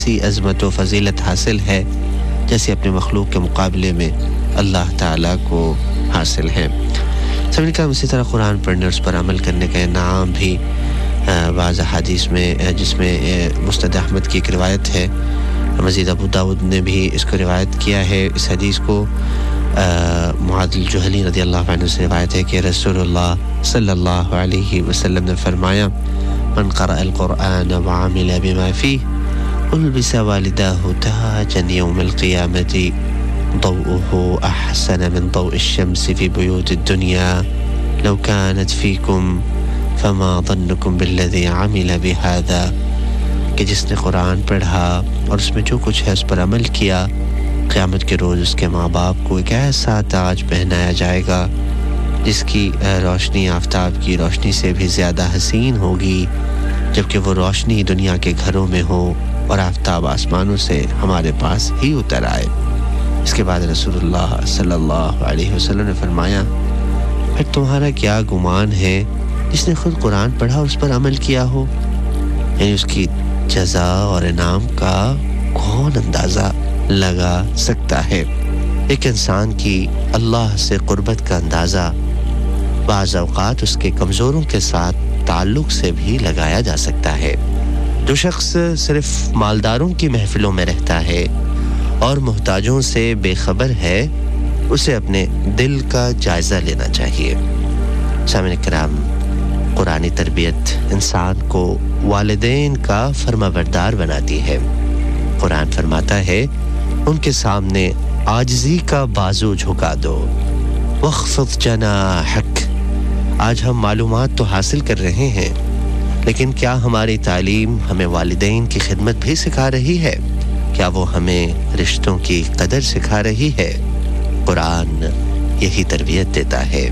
ایسی عظمت و فضیلت حاصل ہے جیسے اپنے مخلوق کے مقابلے میں اللہ تعالیٰ کو حاصل ہے. سمجھنے کا اسی طرح قرآن پڑھنے اور اس پر عمل کرنے کا انعام بھی بعض احادیث میں جس میں مسند احمد کی ایک روایت ہے. مزید ابو داؤد نے بھی اس کو روایت کیا ہے. اس حدیث کو معاذ الجہنی رضی اللہ عنہ سے روایت ہے کہ رسول اللہ صلی اللہ علیہ وسلم نے فرمایا من قرأ القرآن وعمل بما فيه ألبس والداه تاجا يوم القيامة ضوءه أحسن من ضوء الشمس في بيوت الدنيا لو كانت فيكم فما ظنكم بالذي عمل بهذا کہ جس نے قرآن پڑھا اور اس میں جو کچھ ہے اس پر عمل کیا قیامت کے روز اس کے ماں باپ کو ایک ایسا تاج پہنایا جائے گا جس کی روشنی آفتاب کی روشنی سے بھی زیادہ حسین ہوگی جبکہ وہ روشنی دنیا کے گھروں میں ہو اور آفتاب آسمانوں سے ہمارے پاس ہی اتر آئے. اس کے بعد رسول اللہ صلی اللہ علیہ وسلم نے فرمایا پھر تمہارا کیا گمان ہے جس نے خود قرآن پڑھا اور اس پر عمل کیا ہو. یعنی اس کی جزا اور انعام کا کون اندازہ لگا سکتا ہے. ایک انسان کی اللہ سے قربت کا اندازہ بعض اوقات اس کے کمزوروں کے ساتھ تعلق سے بھی لگایا جا سکتا ہے. جو شخص صرف مالداروں کی محفلوں میں رہتا ہے اور محتاجوں سے بے خبر ہے اسے اپنے دل کا جائزہ لینا چاہیے. سامعین کرام، قرآنی تربیت انسان کو والدین کا فرمانبردار بناتی ہے. قرآن فرماتا ہے ان کے سامنے عاجزی کا بازو جھکا دو وخفض جناحک. آج ہم معلومات تو حاصل کر رہے ہیں لیکن کیا ہماری تعلیم ہمیں والدین کی خدمت بھی سکھا رہی ہے؟ کیا وہ ہمیں رشتوں کی قدر سکھا رہی ہے؟ قرآن یہی تربیت دیتا ہے.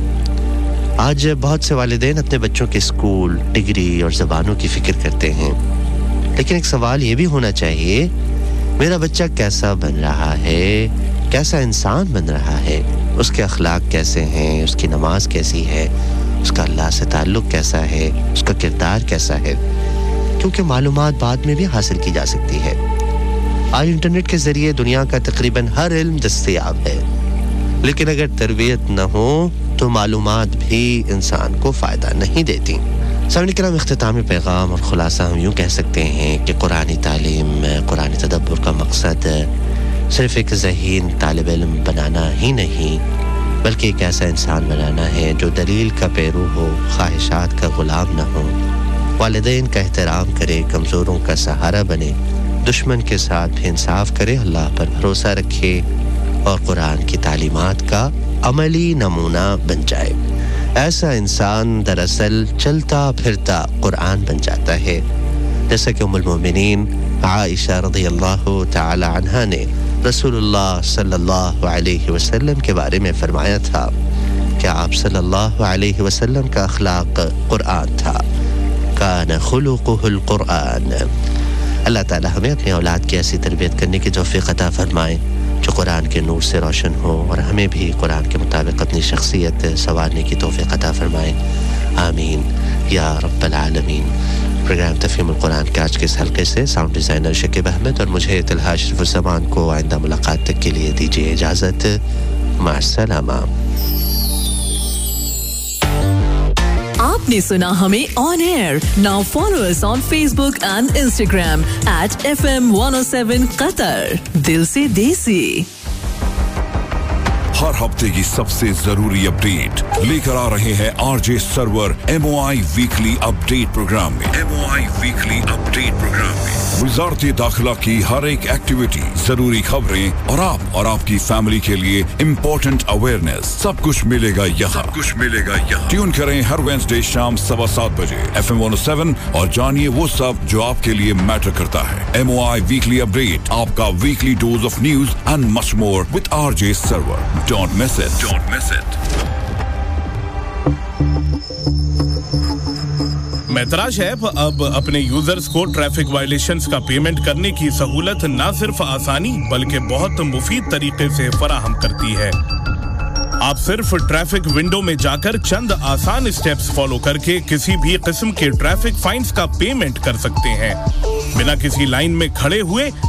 آج بہت سے والدین اپنے بچوں کے اسکول، ڈگری اور زبانوں کی فکر کرتے ہیں لیکن ایک سوال یہ بھی ہونا چاہیے میرا بچہ کیسا بن رہا ہے، کیسا انسان بن رہا ہے، اس کے اخلاق کیسے ہیں، اس کی نماز کیسی ہے، اس کا اللہ سے تعلق کیسا ہے، اس کا کردار کیسا ہے. کیونکہ معلومات بعد میں بھی حاصل کی جا سکتی ہے. آج انٹرنیٹ کے ذریعے دنیا کا تقریباً ہر علم دستیاب ہے لیکن اگر تربیت نہ ہو تو معلومات بھی انسان کو فائدہ نہیں دیتی. سامعین کرام، اختتامی پیغام اور خلاصہ ہم یوں کہہ سکتے ہیں کہ قرآنی تعلیم، قرآنی تدبر کا مقصد صرف ایک ذہین طالب علم بنانا ہی نہیں بلکہ ایک ایسا انسان بنانا ہے جو دلیل کا پیرو ہو، خواہشات کا غلام نہ ہو، والدین کا احترام کرے، کمزوروں کا سہارا بنے، دشمن کے ساتھ بھی انصاف کرے، اللہ پر بھروسہ رکھے اور قرآن کی تعلیمات کا عملی نمونہ بن جائے. ایسا انسان دراصل چلتا پھرتا قرآن بن جاتا ہے. جیسا کہ ام المومنین عائشہ رضی اللہ تعالی عنہا نے رسول اللہ صلی اللہ علیہ وسلم کے بارے میں فرمایا تھا کہ آپ صلی اللہ علیہ وسلم کا اخلاق قرآن تھا. کان خلقہ القرآن. اللہ تعالی ہمیں اپنی اولاد کی ایسی تربیت کرنے کی توفیق عطا فرمائے جو قرآن کے نور سے روشن ہو اور ہمیں بھی قرآن کے مطابق اپنی شخصیت سنوارنے کی توفیق عطا فرمائے. آمین یا رب العالمین. پروگرام تفہیم القرآن کے آج کے اس حلقے سے ساؤنڈ ڈیزائنر شکیب احمد اور مجھے طلحہ اشرف الزمان کو آئندہ ملاقات تک کے لیے دیجیے اجازت. مع السلامہ. آپ نے سنا ہمیں آن year. Now follow us on face book and Instagram @FM 107 قطر. دل سے دیسی. ہر ہفتے کی سب سے ضروری اپڈیٹ لے کر آ رہے ہیں آر جے سرور MOI ویکلی اپڈیٹ پروگرام میں. MOI ویکلی اپڈیٹ پروگرام میں وزارت داخلہ کی ہر ایک ایکٹیویٹی، ضروری خبریں اور آپ کی فیملی کے لیے امپورٹنٹ اویئرنیس، سب کچھ ملے گا یہاں. ٹیون کریں ہر وینسڈے شام 7:15 بجے FM 107 اور جانیے وہ سب جو آپ کے لیے میٹر کرتا ہے. MOI ویکلی اپڈیٹ، آپ کا weekly dose of news and much more with R J server. Don't miss it. میتراش app اب اپنے یوزرز کو ٹریفک وائلیشنز کا پیمنٹ کرنے کی سہولت نہ صرف آسانی بلکہ بہت مفید طریقے سے فراہم کرتی ہے. آپ صرف ٹریفک ونڈو میں جا کر چند آسان اسٹیپس فالو کر کے کسی بھی قسم کے ٹریفک فائنز کا پیمنٹ کر سکتے ہیں. बिना किसी लाइन में खड़े हुए